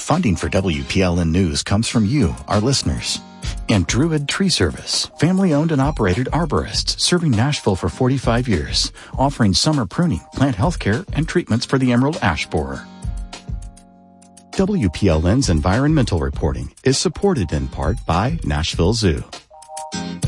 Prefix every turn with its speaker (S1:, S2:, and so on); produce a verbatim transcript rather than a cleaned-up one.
S1: Funding for W P L N News comes from you, our listeners. And Druid Tree Service, family-owned and operated arborists serving Nashville for forty-five years, offering summer pruning, plant health care, and treatments for the emerald ash borer. W P L N's environmental reporting is supported in part by Nashville Zoo.